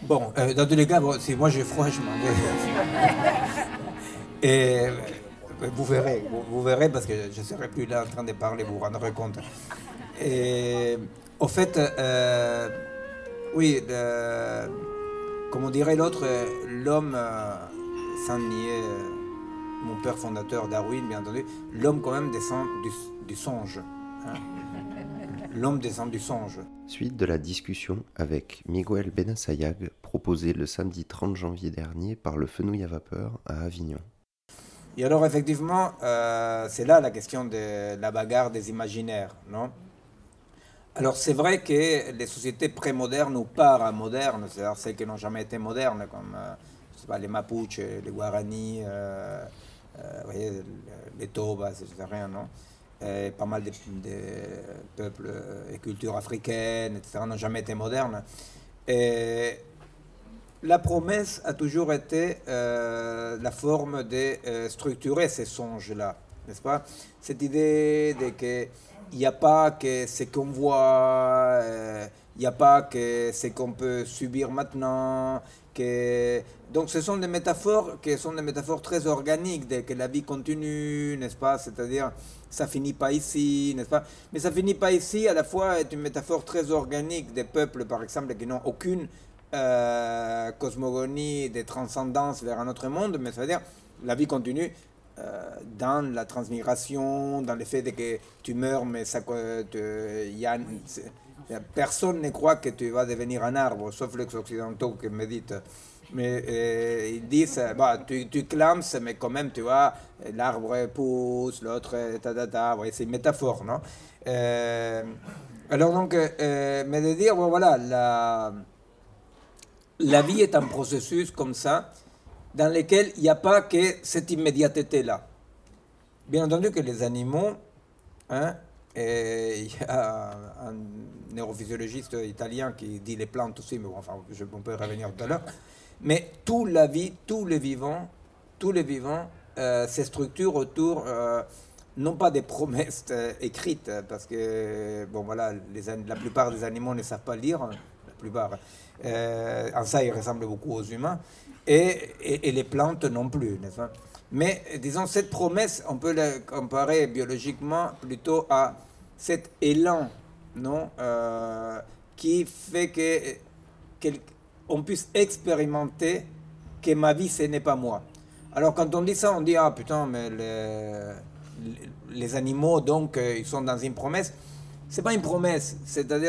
Bon, dans tous les cas, bon, si moi j'ai froid, je m'en vais. Et vous verrez parce que je ne serai plus là en train de parler, vous vous rendrez compte. Et au fait, oui, comme on dirait l'autre, l'homme, sans nier mon père fondateur Darwin, bien entendu, l'homme quand même descend du songe. Hein. L'homme descend du songe. Suite de la discussion avec Miguel Benassayag, proposée le samedi 30 janvier dernier par le Fenouil à vapeur à Avignon. Et alors effectivement, c'est là la question de la bagarre des imaginaires, non? Alors c'est vrai que les sociétés pré-modernes ou paramodernes, c'est-à-dire celles qui n'ont jamais été modernes, comme je sais pas, les Mapuches, les Guaranis, vous voyez, les Tobas, etc., non? Et pas mal de peuples et cultures africaines, etc., n'ont jamais été modernes. Et la promesse a toujours été la forme de structurer ces songes-là, n'est-ce pas? Cette idée de que il n'y a pas que ce qu'on voit, il n'y a pas que ce qu'on peut subir maintenant. Que... Donc ce sont des métaphores qui sont des métaphores très organiques, de que la vie continue, n'est-ce pas? C'est-à-dire, ça finit pas ici, n'est-ce pas? Mais ça finit pas ici, à la fois, est une métaphore très organique des peuples, par exemple, qui n'ont aucune cosmogonie, des transcendances vers un autre monde, mais ça veut dire la vie continue dans la transmigration, dans le fait que tu meurs, mais ça, personne ne croit que tu vas devenir un arbre, sauf les occidentaux qui méditent. Mais ils disent, bah, tu clames, mais quand même, tu vois, l'arbre pousse, l'autre, ouais, c'est une métaphore, non? euh, alors donc, mais de dire, bon, voilà, la vie est un processus comme ça, dans lequel il n'y a pas que cette immédiateté-là. Bien entendu que les animaux, hein, il y a un neurophysiologiste italien qui dit les plantes aussi, mais bon, enfin, on peut revenir tout à l'heure, mais toute la vie, tous les vivants se structurent autour, non pas des promesses écrites, parce que, bon voilà, la plupart des animaux ne savent pas lire, la plupart. En ça, ils ressemblent beaucoup aux humains, et les plantes non plus, n'est-ce pas? Mais disons, cette promesse, on peut la comparer biologiquement plutôt à cet élan, non, qui fait qu'on puisse expérimenter que ma vie, ce n'est pas moi. Alors quand on dit ça, on dit, ah putain, mais les animaux, donc, ils sont dans une promesse. C'est pas une promesse, c'est-à-dire